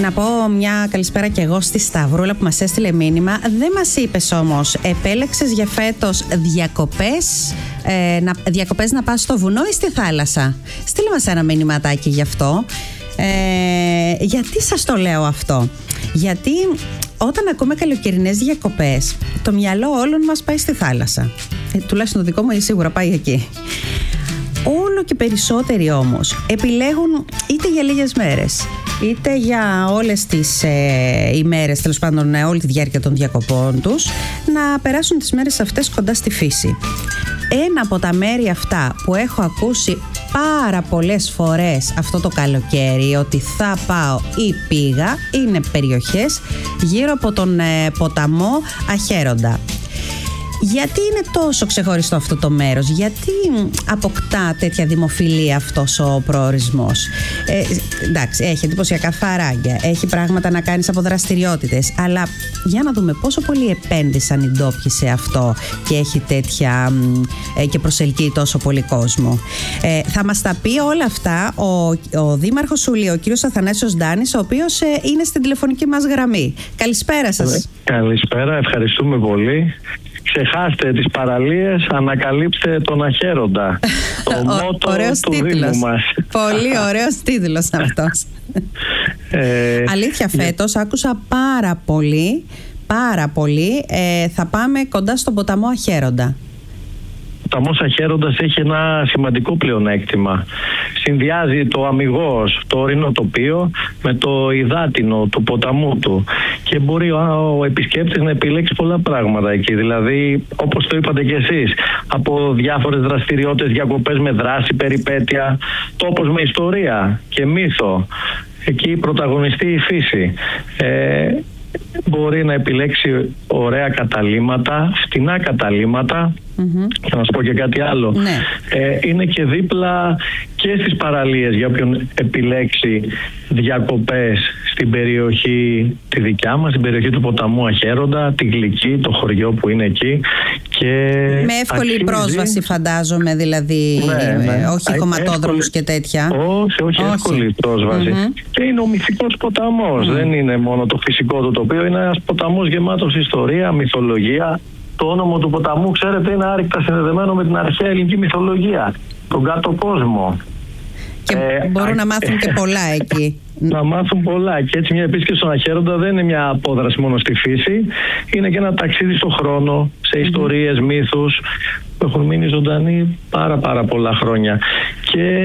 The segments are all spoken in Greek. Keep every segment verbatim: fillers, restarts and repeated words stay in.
Να πω μια καλησπέρα και εγώ στη Σταυρούλα που μας έστειλε μήνυμα. Δεν μας είπες όμως, επέλεξες για φέτος διακοπές, ε, να, διακοπές να πας στο βουνό ή στη θάλασσα? Στείλε μας ένα μηνυματάκι γι' αυτό. Ε, γιατί σας το λέω αυτό? Γιατί όταν ακούμε καλοκαιρινές διακοπές, το μυαλό όλων μας πάει στη θάλασσα. Ε, τουλάχιστον το δικό μου σίγουρα πάει εκεί. Όλο και περισσότεροι όμως επιλέγουν είτε για λίγες μέρες είτε για όλες τις ε, ημέρες, τέλος πάντων όλη τη διάρκεια των διακοπών τους, να περάσουν τις μέρες αυτές κοντά στη φύση. Ένα από τα μέρη αυτά που έχω ακούσει πάρα πολλές φορές αυτό το καλοκαίρι ότι θα πάω ή πήγα είναι περιοχές γύρω από τον ε, ποταμό Αχέροντα. Γιατί είναι τόσο ξεχωριστό αυτό το μέρος? Γιατί αποκτά τέτοια δημοφιλία αυτός ο προορισμός? Ε, εντάξει, έχει εντυπωσιακά φαράγγια, έχει πράγματα να κάνεις από δραστηριότητες, αλλά για να δούμε πόσο πολύ επένδυσαν οι ντόπιοι σε αυτό και έχει τέτοια ε, και προσελκύει τόσο πολύ κόσμο. Ε, θα μας τα πει όλα αυτά ο, ο Δήμαρχος Σουλίου, ο κύριος Αθανάσιος Ντάνης, ο οποίος ε, είναι στην τηλεφωνική μας γραμμή. Καλησπέρα σας. Καλησπέρα, ευχαριστούμε πολύ. Ξεχάστε τις παραλίες, ανακαλύψτε τον Αχέροντα. Το μότο του Δήμου μας. Πολύ ωραίος τίτλος αυτός. ε, Αλήθεια, φέτος άκουσα πάρα πολύ, πάρα πολύ. Ε, θα πάμε κοντά στον ποταμό Αχέροντα. Ο ποταμός Αχέροντας έχει ένα σημαντικό πλεονέκτημα. Συνδυάζει το αμιγώς, το ορεινό τοπίο με το υδάτινο του ποταμού του και μπορεί ο επισκέπτης να επιλέξει πολλά πράγματα εκεί. Δηλαδή, όπως το είπατε και εσείς, από διάφορες δραστηριότητες, διακοπές με δράση, περιπέτεια, τόπος με ιστορία και μύθο. Εκεί πρωταγωνιστεί η φύση. Ε, μπορεί να επιλέξει ωραία καταλύματα, φτηνά καταλύματα. Mm-hmm. Και να σου πω και κάτι άλλο. Ναι. Ε, είναι και δίπλα και στις παραλίες για όποιον επιλέξει διακοπές στην περιοχή τη δικιά μας, στην περιοχή του ποταμού Αχέροντα, τη Γλυκή, το χωριό που είναι εκεί. Και με εύκολη αξίζει... πρόσβαση φαντάζομαι, δηλαδή, ναι, ναι. όχι κομματόδρομους και τέτοια. Όχι, όχι, όχι. εύκολη πρόσβαση. Mm-hmm. Και είναι ο μυθικός ποταμός. Mm. Δεν είναι μόνο το φυσικό του τοπίο, είναι ένας ποταμός γεμάτος ιστορία, μυθολογία. Το όνομα του ποταμού, ξέρετε, είναι άρρηκτα συνδεδεμένο με την αρχαία ελληνική μυθολογία, τον κάτω κόσμο. Και ε, μπορούν α, να μάθουν ε, και πολλά εκεί. Να μάθουν πολλά. Και έτσι μια επίσκεψη στον Αχέροντα δεν είναι μια απόδραση μόνο στη φύση, είναι και ένα ταξίδι στον χρόνο, σε ιστορίες, mm-hmm. μύθους που έχουν μείνει ζωντανοί πάρα πάρα πολλά χρόνια. Και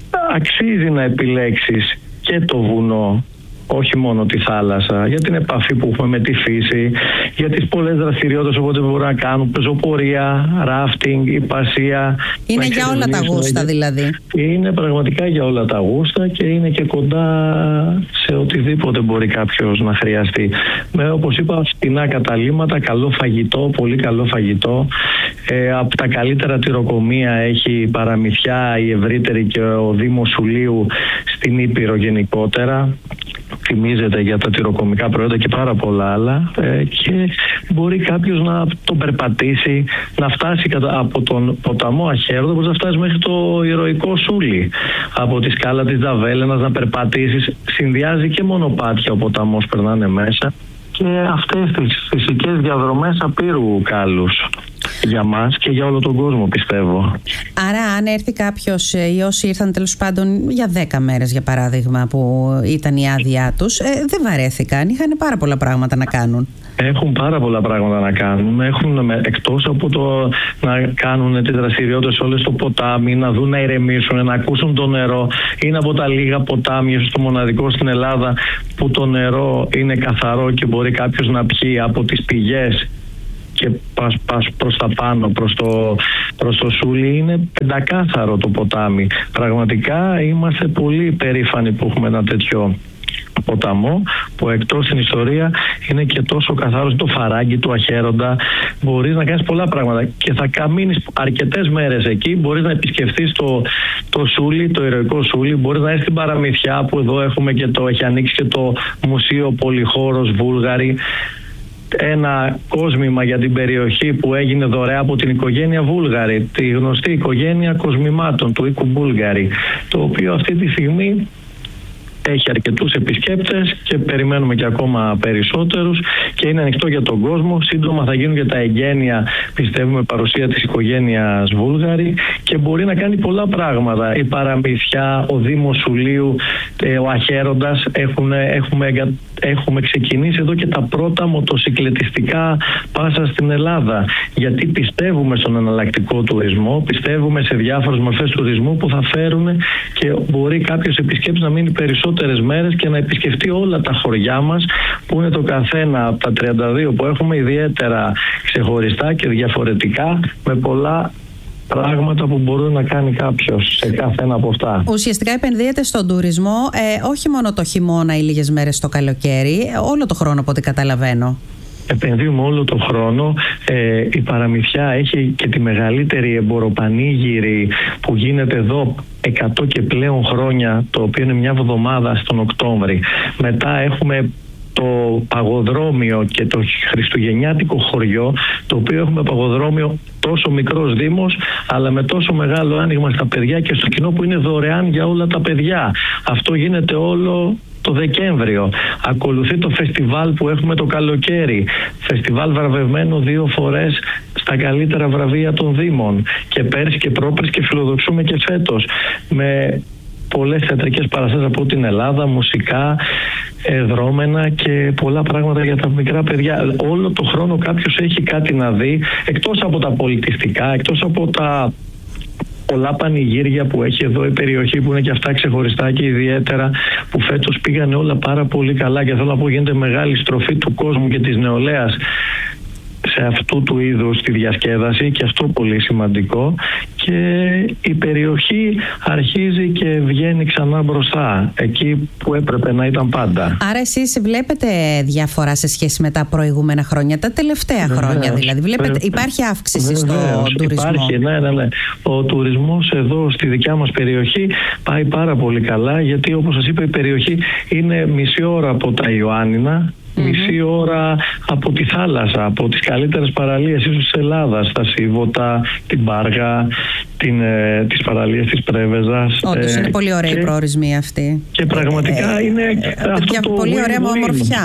αξίζει να επιλέξεις και το βουνό, όχι μόνο τη θάλασσα, για την επαφή που έχουμε με τη φύση, για τις πολλές δραστηριότητες όποτε μπορούν να κάνουν, πεζοπορία, ράφτινγκ, υπασία. Είναι για όλα τα γούστα δηλαδή. Είναι πραγματικά για όλα τα γούστα και είναι και κοντά σε οτιδήποτε μπορεί κάποιος να χρειαστεί. Με, όπως είπα, φτηνά καταλύματα, καλό φαγητό, πολύ καλό φαγητό. Ε, από τα καλύτερα τυροκομεία έχει παραμυθιά η ευρύτερη και ο Δήμος Σουλίου στην Ήπειρο γενικότερα. Θυμίζεται για τα τυροκομικά προϊόντα και πάρα πολλά άλλα, ε, και μπορεί κάποιος να τον περπατήσει, να φτάσει κατα... από τον ποταμό Αχέροντα, όπως να φτάσει μέχρι το ηρωικό Σούλι, από τη σκάλα της Δαβέλενας να περπατήσεις. Συνδυάζει και μονοπάτια ο ποταμός, περνάνε μέσα, και αυτές τις φυσικές διαδρομές απείρου κάλους για μας και για όλο τον κόσμο, πιστεύω. Άρα αν έρθει κάποιος ή όσοι ήρθαν τέλος πάντων για δέκα μέρες για παράδειγμα που ήταν η άδειά τους, ε, δεν βαρέθηκαν, είχαν πάρα πολλά πράγματα να κάνουν. Έχουν πάρα πολλά πράγματα να κάνουν. Έχουν, εκτός από το να κάνουν τις δραστηριότητες όλες στο ποτάμι, να δουν, να ηρεμήσουν, να ακούσουν το νερό. Είναι από τα λίγα ποτάμια, ίσως το μοναδικό στην Ελλάδα, που το νερό είναι καθαρό και μπορεί κάποιος να πιει από τις πηγές και πας, πας προς τα πάνω, προς το, προς το Σούλι. Είναι πεντακάθαρο το ποτάμι. Πραγματικά είμαστε πολύ περήφανοι που έχουμε ένα τέτοιο ποταμό, που εκτός στην ιστορία είναι και τόσο καθαρός. Το φαράγγι του Αχέροντα, μπορείς να κάνεις πολλά πράγματα και θα καμίνεις αρκετές μέρες εκεί. Μπορείς να επισκεφθείς το, το Σούλι, το ηρωικό Σούλι, μπορείς να έρθεις στην Παραμυθιά, που εδώ έχουμε και το, έχει ανοίξει και το Μουσείο Πολυχώρος Βούλγαρη, ένα κόσμημα για την περιοχή που έγινε δωρεά από την οικογένεια Βούλγαρη, τη γνωστή οικογένεια κοσμημάτων του οίκου Βούλγαρη, το οποίο αυτή τη στιγμή έχει αρκετούς επισκέπτες και περιμένουμε και ακόμα περισσότερους και είναι ανοιχτό για τον κόσμο. Σύντομα θα γίνουν και τα εγγένεια, πιστεύουμε, παρουσία της οικογένειας Βούλγαρη και μπορεί να κάνει πολλά πράγματα. Η Παραμυθιά, ο Δήμος Σουλίου, ο Αχέροντας, έχουμε, έχουμε, έχουμε ξεκινήσει εδώ και τα πρώτα μοτοσυκλετιστικά πάσα στην Ελλάδα. Γιατί πιστεύουμε στον εναλλακτικό τουρισμό, πιστεύουμε σε διάφορες μορφές τουρισμού που θα φέρουν και μπορεί κάποιος επισκέπτης να μείνει περισσότερες μέρες και να επισκεφτεί όλα τα χωριά μας που είναι το καθένα από τα τριάντα δύο που έχουμε ιδιαίτερα ξεχωριστά και διαφορετικά, με πολλά πράγματα που μπορεί να κάνει κάποιος σε κάθε ένα από αυτά. Ουσιαστικά επενδύεται στον τουρισμό ε, όχι μόνο το χειμώνα ή λίγες μέρες το καλοκαίρι, όλο το χρόνο από ό,τι καταλαβαίνω. Επενδύουμε όλο το χρόνο. Ε, η Παραμυθιά έχει και τη μεγαλύτερη εμποροπανήγυρη που γίνεται εδώ εκατό και πλέον χρόνια, το οποίο είναι μια εβδομάδα στον Οκτώβρη. Μετά έχουμε το παγοδρόμιο και το χριστουγεννιάτικο χωριό, το οποίο έχουμε παγοδρόμιο τόσο μικρός δήμος, αλλά με τόσο μεγάλο άνοιγμα στα παιδιά και στο κοινό που είναι δωρεάν για όλα τα παιδιά. Αυτό γίνεται όλο το Δεκέμβριο. Ακολουθεί το φεστιβάλ που έχουμε το καλοκαίρι. Φεστιβάλ βραβευμένο δύο φορές στα καλύτερα βραβεία των Δήμων. Και πέρσι και πρόπερσι και φιλοδοξούμε και φέτος. Με πολλές θεατρικές παραστάσεις από την Ελλάδα, μουσικά, δρόμενα και πολλά πράγματα για τα μικρά παιδιά. Όλο το χρόνο κάποιος έχει κάτι να δει, εκτός από τα πολιτιστικά, εκτός από τα πολλά πανηγύρια που έχει εδώ η περιοχή, που είναι και αυτά ξεχωριστά και ιδιαίτερα, που φέτος πήγανε όλα πάρα πολύ καλά και θέλω να πω γίνεται μεγάλη στροφή του κόσμου και της νεολαίας σε αυτού του είδους τη διασκέδαση και αυτό πολύ σημαντικό, και η περιοχή αρχίζει και βγαίνει ξανά μπροστά εκεί που έπρεπε να ήταν πάντα. Άρα εσείς βλέπετε διαφορά σε σχέση με τα προηγούμενα χρόνια, τα τελευταία Βεβαίως. χρόνια δηλαδή, βλέπετε, υπάρχει αύξηση Βεβαίως. στον τουρισμό? Υπάρχει, ναι, ναι, ναι. Ο τουρισμός εδώ στη δικιά μας περιοχή πάει πάρα πολύ καλά, γιατί όπως σας είπα η περιοχή είναι μισή ώρα από τα Ιωάννινα, Mm-hmm. μισή ώρα από τη θάλασσα, από τις καλύτερες παραλίες ίσως της Ελλάδας, τα Σίβωτα, την Πάργα, την, ε, τις παραλίες της Πρέβεζας. Όντως ε, είναι πολύ ωραία η προορισμοί αυτή. Και πραγματικά ε, είναι ε, αυτό το πολύ ωραία ομορφιά.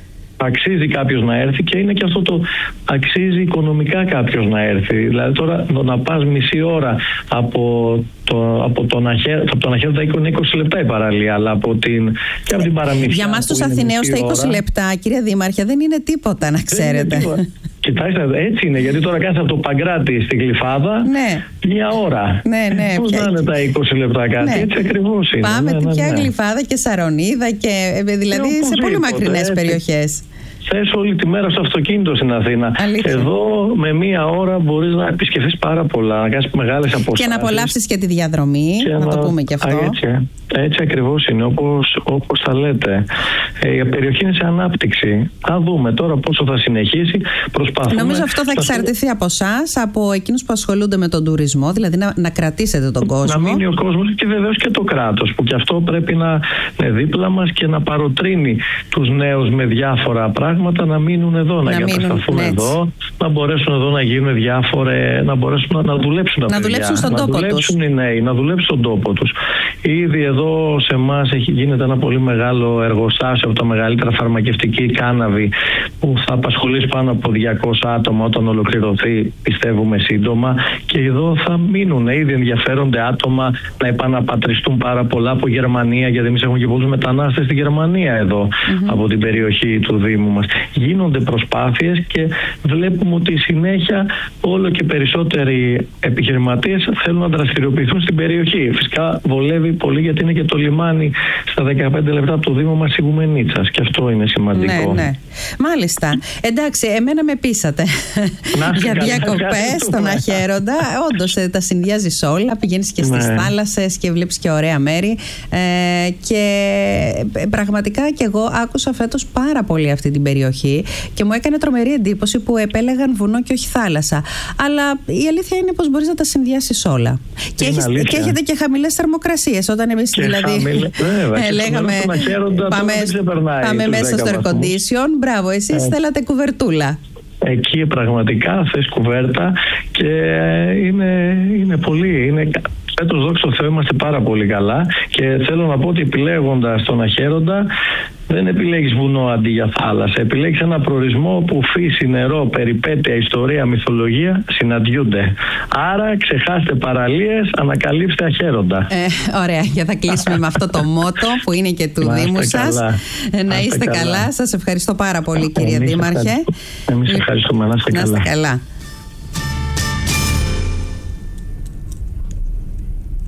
Αξίζει κάποιος να έρθει και είναι και αυτό το αξίζει οικονομικά κάποιος να έρθει. Δηλαδή τώρα να πας μισή ώρα από το, από τον Αχέροντα είναι είκοσι λεπτά η παραλία, αλλά από την, και από την Παραμυθιά. Για μας τους Αθηναίους τα είκοσι λεπτά, κύριε Δήμαρχε, δεν είναι τίποτα, να ξέρετε. Κοιτάξτε, έτσι είναι, γιατί τώρα κάθεσαι από το Παγκράτη στη Γλυφάδα ναι. μια ώρα. Ναι, ναι. Πώς να είναι τα είκοσι λεπτά κάτι, ναι. έτσι ακριβώς είναι. Πάμε ναι, ναι, πια ναι. Γλυφάδα και Σαρονίδα και δηλαδή και σε πολύ μακρινές περιοχές. Θες όλη τη μέρα στο αυτοκίνητο στην Αθήνα. Αλήθεια. Εδώ με μία ώρα μπορείς να επισκεφθείς πάρα πολλά, να κάνεις μεγάλες αποστάσεις. Και να απολαύσεις και τη διαδρομή, να, να το πούμε και αυτό. Α, έτσι, έτσι ακριβώς είναι, όπως, όπως θα λέτε. Ε, η περιοχή είναι σε ανάπτυξη. Θα δούμε τώρα πόσο θα συνεχίσει. Προσπαθούμε. Νομίζω αυτό θα εξαρτηθεί από εσάς, από εκείνους που ασχολούνται με τον τουρισμό, δηλαδή να, να κρατήσετε τον κόσμο. Να μείνει ο κόσμος και βεβαίως και το κράτος, που και αυτό πρέπει να είναι δίπλα μας και να παροτρύνει τους νέους με διάφορα πράγματα να μείνουν εδώ, να, να εγκατασταθούν εδώ, να μπορέσουν εδώ να γίνουν διάφορα, να μπορέσουν να, να δουλέψουν τα να παιδιά, δουλέψουν στον να τόπο δουλέψουν τους. οι νέοι, να δουλέψουν στον τόπο τους. Ήδη εδώ σε εμάς γίνεται ένα πολύ μεγάλο εργοστάσιο από τα μεγαλύτερα φαρμακευτική κάναβη που θα απασχολήσει πάνω από διακόσια άτομα όταν ολοκληρωθεί, πιστεύουμε σύντομα, και εδώ θα μείνουν. Ήδη ενδιαφέρονται άτομα να επαναπατριστούν πάρα πολλά από Γερμανία, γιατί εμείς έχουμε και πολλούς μετανάστες στη Γερμανία εδώ mm-hmm. από την περιοχή του Δήμου μας. Γίνονται προσπάθειες και βλέπουμε ότι συνέχεια όλο και περισσότεροι επιχειρηματίες θέλουν να δραστηριοποιηθούν στην περιοχή. Φυσικά βολεύει πολύ, γιατί είναι και το λιμάνι στα δεκαπέντε λεπτά από το Δήμο μας Ιγουμενίτσας, και αυτό είναι σημαντικό. Ναι, ναι. Μάλιστα. Εντάξει, εμένα με πείσατε για διακοπές στον Αχέροντα. Όντως τα συνδυάζεις όλα, πηγαίνεις και στις ναι. θάλασσες και βλέπεις και ωραία μέρη. Ε, και πραγματικά και εγώ άκουσα φέτος πάρα πολύ αυτή την περιοχή και μου έκανε τρομερή εντύπωση που επέλεγαν βουνό και όχι θάλασσα. Αλλά η αλήθεια είναι πως μπορείς να τα συνδυάσεις όλα. Και, έχεις, και έχετε και χαμηλές θερμοκρασίες. Όταν εμείς δηλαδή χαμηλέ, βέβαια, λέγαμε πάμε, πάμε μέσα στο air condition. Μπράβο, εσείς ε. θέλατε κουβερτούλα. Εκεί πραγματικά θες κουβέρτα και είναι, είναι πολύ, είναι Φέτος, δόξα τω Θεώ, είμαστε πάρα πολύ καλά και θέλω να πω ότι επιλέγοντας τον Αχαίροντα, δεν επιλέγεις βουνό αντί για θάλασσα. Επιλέγεις ένα προορισμό που φύση, νερό, περιπέτεια, ιστορία, μυθολογία συναντιούνται. Άρα ξεχάστε παραλίες, ανακαλύψτε Αχαίροντα. Ε, ωραία, για θα κλείσουμε με αυτό το μότο που είναι και του να Δήμου σας. Να, να είστε καλά. καλά. Σας ευχαριστώ πάρα πολύ, κύριε Δήμαρχε. Εμείς ευχαριστούμε. Να είστε καλά. καλά.